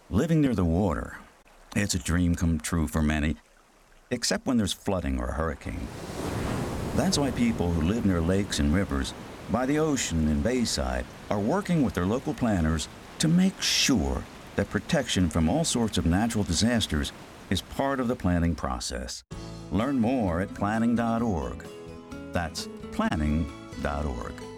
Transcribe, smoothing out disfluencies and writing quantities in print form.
Living near the water, it's a dream come true for many, except when there's flooding or a hurricane. That's why people who live near lakes and rivers, by the ocean and bayside, are working with their local planners to make sure that protection from all sorts of natural disasters is part of the planning process. Learn more at planning.org. That's planning.org.